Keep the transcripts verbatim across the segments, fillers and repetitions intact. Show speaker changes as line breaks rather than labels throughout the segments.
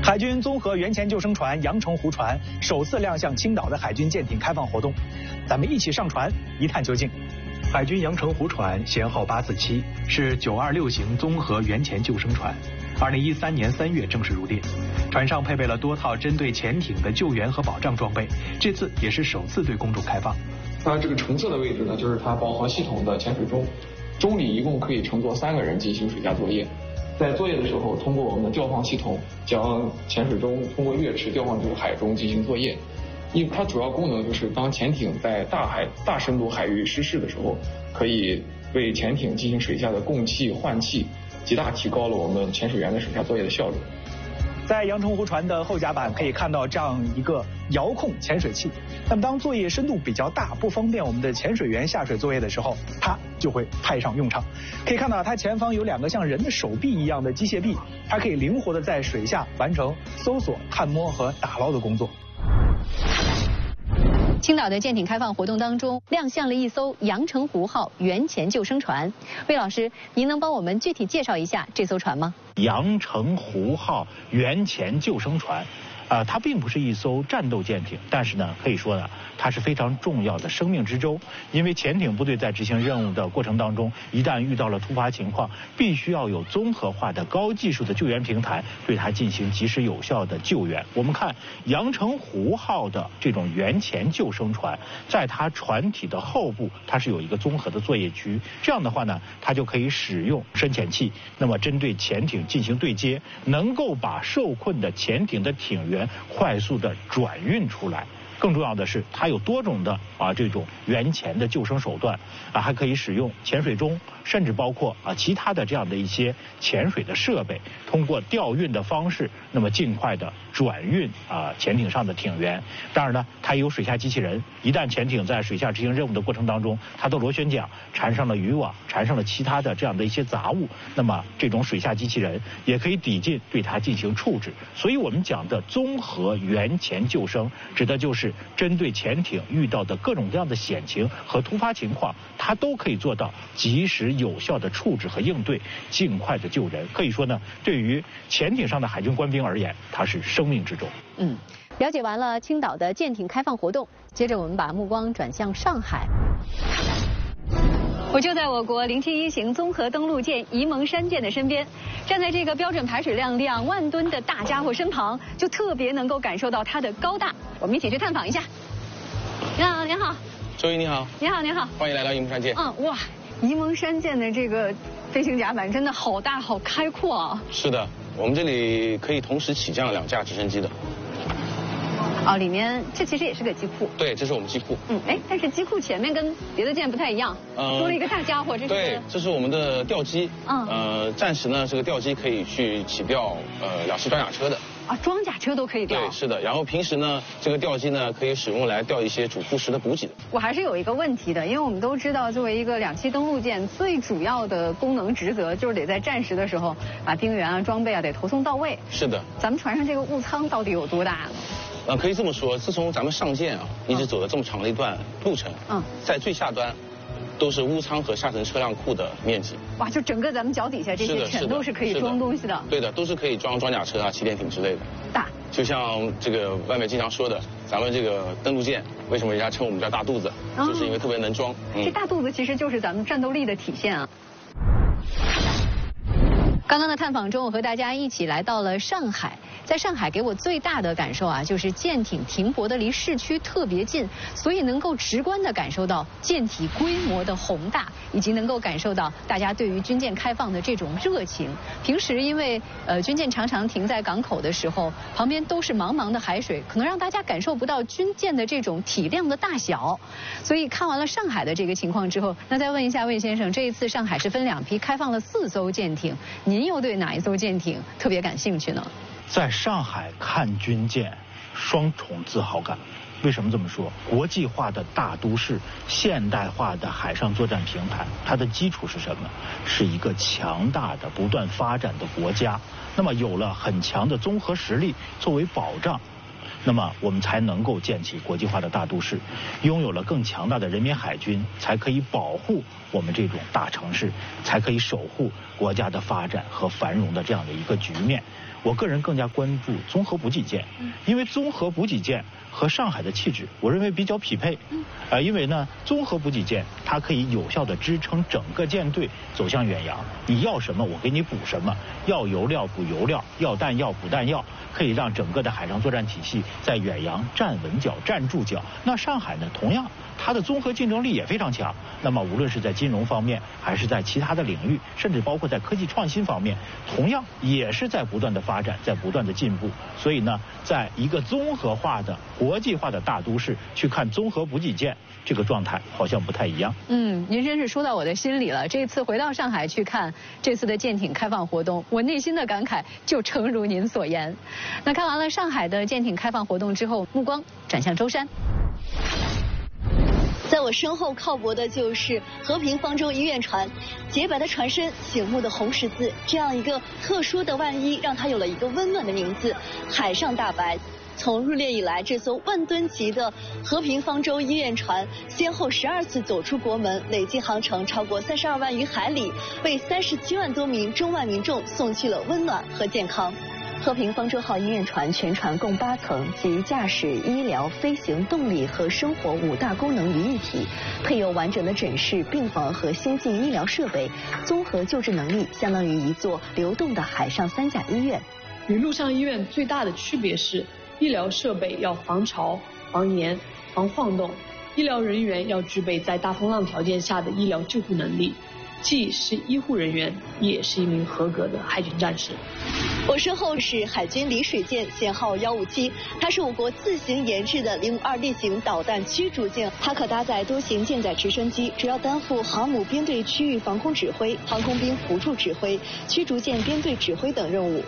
海军综合原潜救生船阳澄湖船首次亮相青岛的海军舰艇开放活动，咱们一起上船一探究竟。海军阳澄湖船舷号八四七是九二六型综合原潜救生船，二零一三年三月正式入列。船上配备了多套针对潜艇的救援和保障装备，这次也是首次对公众开放。
它这个橙色的位置呢，就是它饱和系统的潜水钟，钟里一共可以乘坐三个人进行水下作业。在作业的时候，通过我们的调放系统，将潜水钟通过跃池调放至海中进行作业。因它主要功能就是当潜艇在大海大深度海域失事的时候，可以为潜艇进行水下的供气换气，极大提高了我们潜水员的水下作业的效率。
在阳澄湖船的后甲板可以看到这样一个遥控潜水器，那么当作业深度比较大，不方便我们的潜水员下水作业的时候，它就会派上用场。可以看到它前方有两个像人的手臂一样的机械臂，它可以灵活的在水下完成搜索、探摸和打捞的工作。
青岛的舰艇开放活动当中，亮相了一艘阳澄湖号原潜救生船。魏老师，您能帮我们具体介绍一下这艘船吗？
阳澄湖号原潜救生船，呃，它并不是一艘战斗舰艇，但是呢，可以说呢，它是非常重要的生命之舟。因为潜艇部队在执行任务的过程当中，一旦遇到了突发情况，必须要有综合化的高技术的救援平台，对它进行及时有效的救援。我们看阳澄湖号的这种原潜救生船，在它船体的后部，它是有一个综合的作业区，这样的话呢，它就可以使用深潜器，那么针对潜艇进行对接，能够把受困的潜艇的艇员快速的转运出来。更重要的是，它有多种的啊这种原潜的救生手段啊，还可以使用潜水钟，甚至包括啊其他的这样的一些潜水的设备，通过调运的方式，那么尽快的转运啊潜艇上的艇员。当然呢，它也有水下机器人，一旦潜艇在水下执行任务的过程当中，它的螺旋桨缠上了渔网，缠上了其他的这样的一些杂物，那么这种水下机器人也可以抵近对它进行处置。所以我们讲的综合原潜救生，指的就是针对潜艇遇到的各种各样的险情和突发情况，它都可以做到及时有效的处置和应对，尽快的救人。可以说呢，对于潜艇上的海军官兵而言，它是生命之舟。
嗯，了解完了青岛的舰艇开放活动，接着我们把目光转向上海。我就在我国零七一型综合登陆舰沂蒙山舰的身边，站在这个标准排水量两万吨的大家伙身旁，就特别能够感受到它的高大。我们一起去探访一下。您好，您好，
周瑜你好，
您好，您好，
欢迎来到沂蒙山舰。
嗯，哇，沂蒙山舰的这个飞行甲板真的好大好开阔啊。
是的，我们这里可以同时起降两架直升机的。
哦，里面这其实也是个机库。
对，这是我们机库。
嗯，哎，但是机库前面跟别的舰不太一样，嗯、多了一个大家伙，这是。
对，这是我们的吊机。
嗯。
呃，暂时呢，这个吊机可以去起吊呃两栖装甲车的。
啊，装甲车都可以吊。
对，是的。然后平时呢，这个吊机呢可以使用来吊一些主副食的补给的。
我还是有一个问题的，因为我们都知道，作为一个两栖登陆舰，最主要的功能职责就是得在战时的时候把兵员啊、装备啊得投送到位。
是的。
咱们船上这个物舱到底有多大呢？
呃，可以这么说，自从咱们上舰啊，一直走了这么长的一段路程，嗯，在最下端都是坞舱和下层车辆库的面积。
哇，就整个咱们脚底下这些全都是可以装东西的。
对的，都是可以装装甲车啊、起点艇之类的。
大。
就像这个外面经常说的，咱们这个登陆舰为什么人家称我们叫大肚子，哦、就是因为特别能装。
嗯、这大肚子其实就是咱们战斗力的体现啊。刚刚的探访中，我和大家一起来到了上海。在上海给我最大的感受啊，就是舰艇停泊的离市区特别近，所以能够直观地感受到舰体规模的宏大，以及能够感受到大家对于军舰开放的这种热情。平时因为呃军舰常常停在港口的时候，旁边都是茫茫的海水，可能让大家感受不到军舰的这种体量的大小。所以看完了上海的这个情况之后，那再问一下魏先生，这一次上海是分两批开放了四艘舰艇，您又对哪一艘舰艇特别感兴趣呢？
在上海看军舰，双重自豪感。为什么这么说？国际化的大都市，现代化的海上作战平台，它的基础是什么？是一个强大的、不断发展的国家。那么有了很强的综合实力作为保障，那么我们才能够建起国际化的大都市，拥有了更强大的人民海军，才可以保护我们这种大城市，才可以守护国家的发展和繁荣的这样的一个局面。 我个人更加关注综合补给舰，因为综合补给舰和上海的气质，我认为比较匹配。呃，因为呢，综合补给舰它可以有效地支撑整个舰队走向远洋。你要什么，我给你补什么；要油料补油料，要弹药补弹药，可以让整个的海上作战体系在远洋站稳脚、站住脚。那上海呢，同样它的综合竞争力也非常强。那么无论是在金融方面，还是在其他的领域，甚至包括在科技创新方面，同样也是在不断的发展，在不断的进步。所以呢，在一个综合化的国际化的大都市去看综合补给舰，这个状态好像不太一样。
嗯，您真是说到我的心里了。这次回到上海去看这次的舰艇开放活动，我内心的感慨就诚如您所言。那看完了上海的舰艇开放活动之后，目光转向舟山。
在我身后靠泊的就是和平方舟医院船，洁白的船身，醒目的红十字，这样一个特殊的万一，让它有了一个温暖的名字——海上大白。从入列以来，这艘万吨级的和平方舟医院船先后十二次走出国门，累计航程超过三十二万余海里，为三十七万多名中外民众送去了温暖和健康。和平方舟号医院船全船共八层，集驾驶、医疗、飞行、动力和生活五大功能于一体，配有完整的诊室、病房和先进医疗设备，综合救治能力相当于一座流动的海上三甲医院。
与陆上医院最大的区别是，医疗设备要防潮、防盐、防晃动，医疗人员要具备在大风浪条件下的医疗救护能力。既是医护人员，也是一名合格的海军战士。
我身后是海军离水舰舷号幺五七，它是我国自行研制的零五二 D 型导弹驱逐舰，它可搭载多型舰载直升机，主要担负航母编队区域防空指挥、航空兵辅助指挥、驱逐舰编队指挥等任务。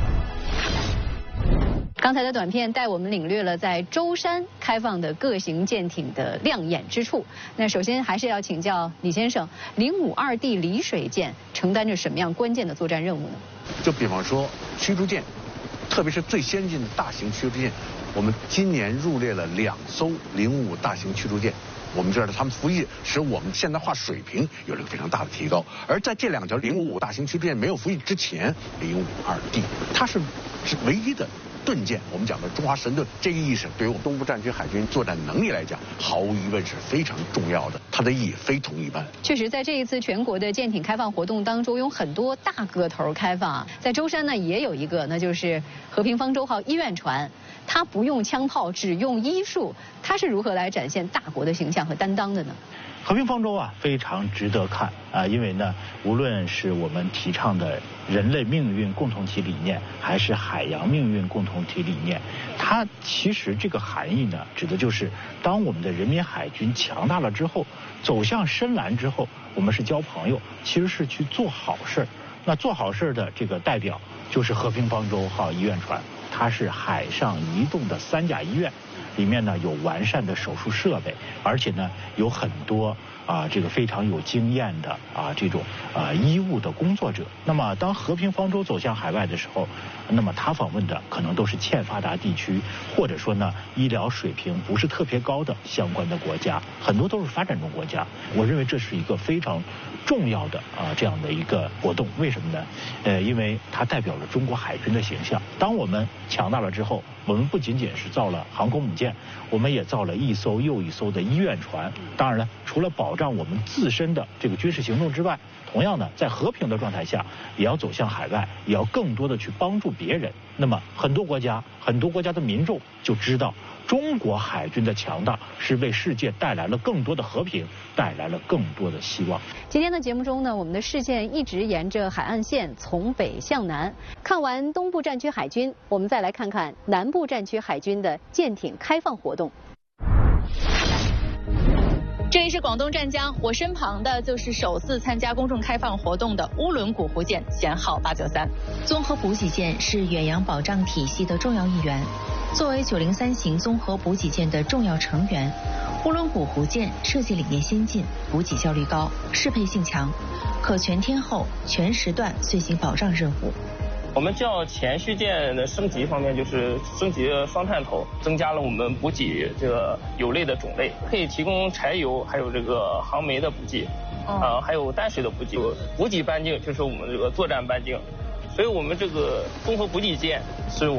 刚才的短片带我们领略了在舟山开放的各型舰艇的亮眼之处。那首先还是要请教李先生，零五二 D 离水舰承担着什么样关键的作战任务呢？
就比方说驱逐舰，特别是最先进的大型驱逐舰，我们今年入列了两艘零五大型驱逐舰。我们知道他们服役使我们现代化水平有了一个非常大的提高。而在这两条零五五大型驱逐舰没有服役之前，零五二 D 它是是唯一的盾舰，我们讲的中华神盾，这个意识对于我们东部战区海军作战能力来讲，毫无疑问是非常重要的，它的意义非同一般。
确实，在这一次全国的舰艇开放活动当中，有很多大个头开放。在舟山呢，也有一个，那就是和平方舟号医院船，它不用枪炮，只用医术，它是如何来展现大国的形象和担当的呢？
和平方舟啊，非常值得看啊，因为呢，无论是我们提倡的人类命运共同体理念，还是海洋命运共同体理念，它其实这个含义呢，指的就是当我们的人民海军强大了之后，走向深蓝之后，我们是交朋友，其实是去做好事。那做好事的这个代表就是和平方舟号医院船，它是海上移动的三甲医院。里面呢有完善的手术设备，而且呢有很多啊这个非常有经验的啊这种啊医务的工作者。那么当和平方舟走向海外的时候，那么他访问的可能都是欠发达地区，或者说呢医疗水平不是特别高的相关的国家，很多都是发展中国家。我认为这是一个非常重要的啊这样的一个活动。为什么呢？呃，因为它代表了中国海军的形象。当我们强大了之后，我们不仅仅是造了航空母舰，我们也造了一艘又一艘的医院船。当然了，除了保障我们自身的这个军事行动之外，同样呢，在和平的状态下，也要走向海外，也要更多的去帮助别人。那么，很多国家、很多国家的民众就知道，中国海军的强大是为世界带来了更多的和平，带来了更多的希望。
今天的节目中呢，我们的视线一直沿着海岸线从北向南，看完东部战区海军，我们再来看看南部战区海军的舰艇开放活动。
这里是广东湛江，我身旁的就是首次参加公众开放活动的乌伦古湖舰舷号八九三。
综合补给舰是远洋保障体系的重要一员，作为九零三型综合补给舰的重要成员，乌伦古湖舰设计理念先进，补给效率高，适配性强，可全天候、全时段遂行保障任务。
我们较前驱舰的升级方面，就是升级了双探头，增加了我们补给这个油类的种类，可以提供柴油，还有这个航煤的补给，啊、呃，还有淡水的补给。补给半径就是我们这个作战半径， 所以我们这个综合补给舰是我